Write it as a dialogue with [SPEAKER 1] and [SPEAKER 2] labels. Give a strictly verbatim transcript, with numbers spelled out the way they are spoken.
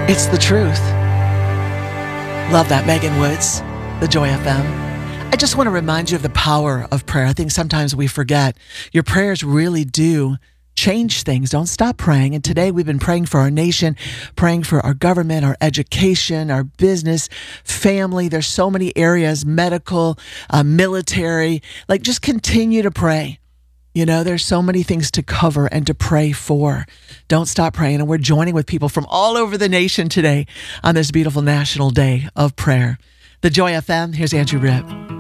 [SPEAKER 1] It's the truth. Love that, Megan Woods, the Joy F M. I just want to remind you of the power of prayer. I think sometimes we forget your prayers really do change things. Don't stop praying. And today we've been praying for our nation, praying for our government, our education, our business, family. There's so many areas, medical, uh, military. Like, just continue to pray. You know, there's so many things to cover and to pray for. Don't stop praying. And we're joining with people from all over the nation today on this beautiful National Day of Prayer. The Joy F M, here's Andrew Ripp.